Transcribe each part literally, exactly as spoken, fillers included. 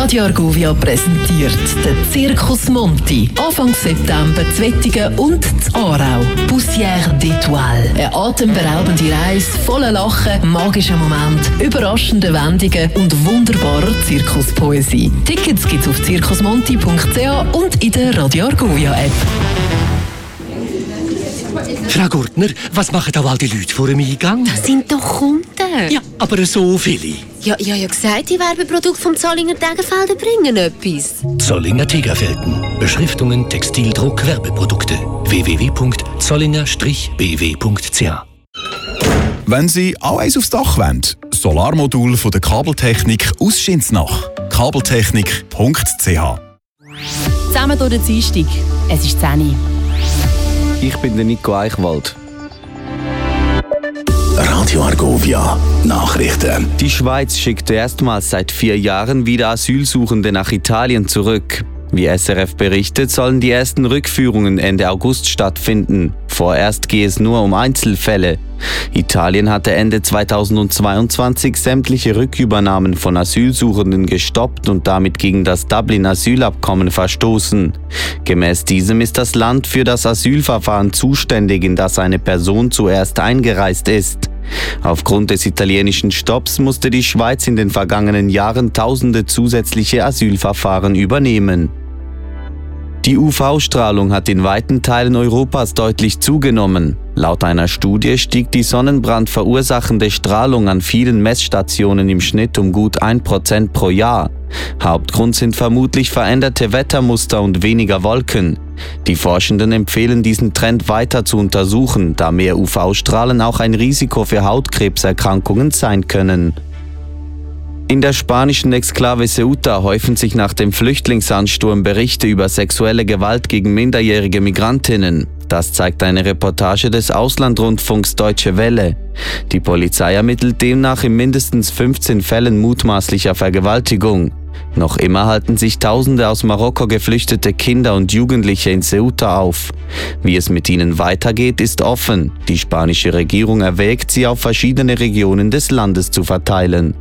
Radio Argovia präsentiert den Zirkus Monti. Anfang September zu Wettingen und zu Aarau. Poussière d'Étoiles. Eine atemberaubende Reise voller Lachen, magischen Momente, überraschende Wendungen und wunderbarer Zirkuspoesie. Tickets gibt's auf zirkusmonti punkt c h und in der Radio Argovia App. Frau Gurtner, was machen da all die Leute vor dem Eingang? Das sind doch Kunden. Ja, aber so viele. Ja, ich habe ja gesagt, die Werbeprodukte vom Zollinger Tegenfelden bringen etwas. Zollinger Tegerfelden. Beschriftungen, Textildruck, Werbeprodukte. w w w punkt zollinger b w punkt c h. Wenn Sie auch eins aufs Dach wollen, Solarmodul von der Kabeltechnik aus Schinsnach. kabeltechnik punkt c h. Zusammen durch den Dienstag. Es ist zehn Uhr. Ich bin der Nico Eichwald. Radio Argovia Nachrichten. Die Schweiz schickt erstmals seit vier Jahren wieder Asylsuchende nach Italien zurück. Wie S R F berichtet, sollen die ersten Rückführungen Ende August stattfinden. Vorerst gehe es nur um Einzelfälle. Italien hatte Ende zweitausendzweiundzwanzig sämtliche Rückübernahmen von Asylsuchenden gestoppt und damit gegen das Dublin-Asylabkommen verstoßen. Gemäß diesem ist das Land für das Asylverfahren zuständig, in das eine Person zuerst eingereist ist. Aufgrund des italienischen Stopps musste die Schweiz in den vergangenen Jahren tausende zusätzliche Asylverfahren übernehmen. Die U V-Strahlung hat in weiten Teilen Europas deutlich zugenommen. Laut einer Studie stieg die Sonnenbrand verursachende Strahlung an vielen Messstationen im Schnitt um gut ein Prozent pro Jahr. Hauptgrund sind vermutlich veränderte Wettermuster und weniger Wolken. Die Forschenden empfehlen, diesen Trend weiter zu untersuchen, da mehr U V-Strahlen auch ein Risiko für Hautkrebserkrankungen sein können. In der spanischen Exklave Ceuta häufen sich nach dem Flüchtlingsansturm Berichte über sexuelle Gewalt gegen minderjährige Migrantinnen. Das zeigt eine Reportage des Auslandrundfunks Deutsche Welle. Die Polizei ermittelt demnach in mindestens fünfzehn Fällen mutmaßlicher Vergewaltigung. Noch immer halten sich Tausende aus Marokko geflüchtete Kinder und Jugendliche in Ceuta auf. Wie es mit ihnen weitergeht, ist offen. Die spanische Regierung erwägt, sie auf verschiedene Regionen des Landes zu verteilen.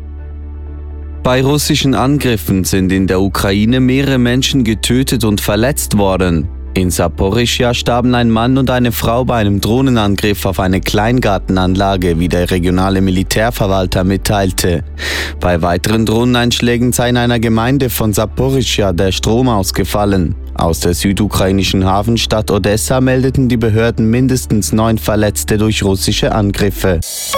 Bei russischen Angriffen sind in der Ukraine mehrere Menschen getötet und verletzt worden. In Saporischschja starben ein Mann und eine Frau bei einem Drohnenangriff auf eine Kleingartenanlage, wie der regionale Militärverwalter mitteilte. Bei weiteren Drohneneinschlägen sei in einer Gemeinde von Saporischschja der Strom ausgefallen. Aus der südukrainischen Hafenstadt Odessa meldeten die Behörden mindestens neun Verletzte durch russische Angriffe.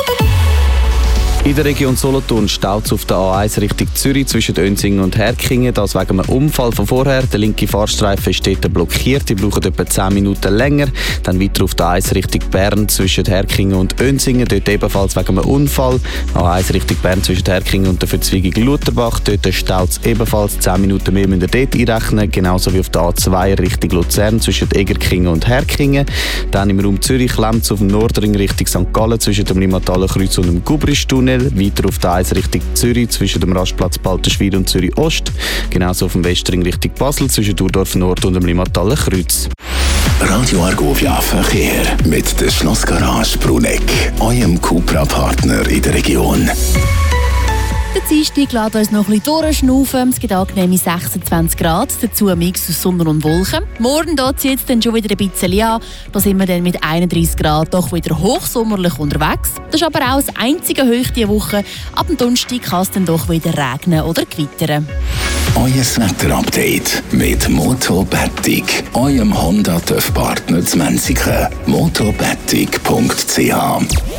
In der Region Solothurn staut es auf der A eins Richtung Zürich zwischen Önsingen und Herkingen. Das wegen einem Unfall von vorher. Der linke Fahrstreifen steht blockiert. Die brauchen etwa zehn Minuten länger. Dann weiter auf der A eins Richtung Bern zwischen Herkingen und Önsingen. Dort ebenfalls wegen einem Unfall. A eins Richtung Bern zwischen Herkingen und der Verzweigung Lutherbach. Dort staut es ebenfalls zehn Minuten mehr müsst ihr dort einrechnen. Genauso wie auf der A zwei Richtung Luzern zwischen Egerkingen und Herkingen. Dann im Raum Zürich Lemz auf dem Nordring Richtung Sankt Gallen zwischen dem Limmathaler Kreuz und dem Gubristunnel. Weiter auf der A eins Richtung Zürich zwischen dem Rastplatz Balterschwil und Zürich Ost. Genauso auf dem Westring Richtung Basel zwischen Durdorf Nord und dem Limmathaler Kreuz. Radio Argovia Verkehr mit der Schlossgarage Bruneck, eurem Cupra-Partner in der Region. Der Dienstag lässt uns noch ein bisschen durchschnaufen. Es gibt angenehme sechsundzwanzig Grad, dazu ein Mix aus Sonne und Wolken. Morgen zieht es dann schon wieder ein bisschen an. Da sind wir dann mit einunddreißig Grad doch wieder hochsommerlich unterwegs. Das ist aber auch das einzige Hoch diese Woche. Ab dem Donnerstag kann es dann doch wieder regnen oder gewittern. Euer Wetterupdate mit Motobetig, eurem Honda-TÜV-Partner zu Menziken. motobetig punkt c h.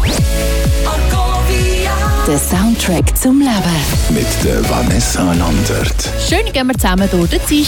Der Soundtrack zum Leben. Mit der Vanessa Landert. Schön gehen wir zusammen durch den Dienstag.